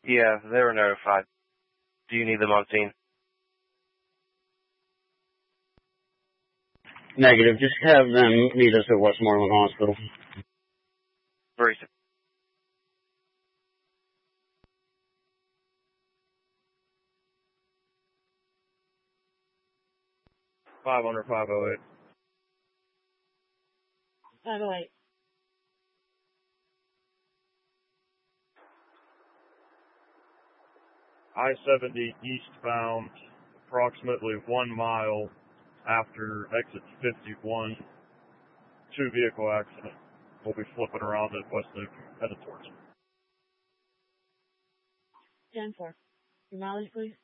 Yeah, they were notified. Do you need them on scene? Negative. Just have them meet us at Westmoreland Hospital. Very soon. $500, $508. 508. I-70 eastbound, approximately 1 mile after exit 51, two-vehicle accident. We'll be flipping around at West Loop, headed towards it. 10-4. Your mileage, please?